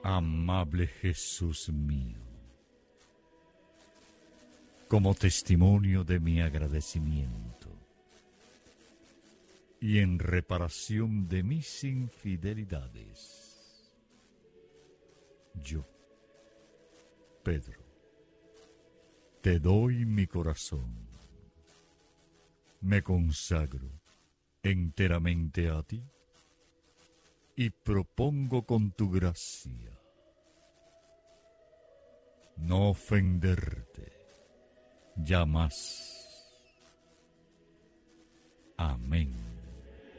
Amable Jesús mío, como testimonio de mi agradecimiento y en reparación de mis infidelidades, yo, Pedro, te doy mi corazón, me consagro enteramente a ti y propongo con tu gracia no ofenderte ya más. Amén.